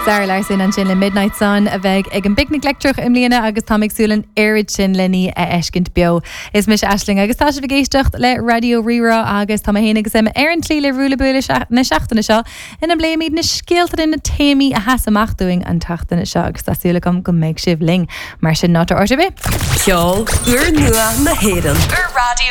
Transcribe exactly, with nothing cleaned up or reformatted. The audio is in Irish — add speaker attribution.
Speaker 1: Sarah Larson an sin le Midnight Sun a bheith ag an picnic lecture im líana agus tá agsúlan airid sin lení a eiscint bio. Is mis Aisling agus tá sé bhgéistecht le Radio Rira agus tá héana agus am ar an tlí le rúla buile na seachtainna seo ina bléimiid na scéaltar in na téimi a hasamachúing an tachtainna seo agus tásúla gom go méid sibh ling mar sin nátar orte bit.
Speaker 2: Ceol, uair nua na héireann. Ur Radio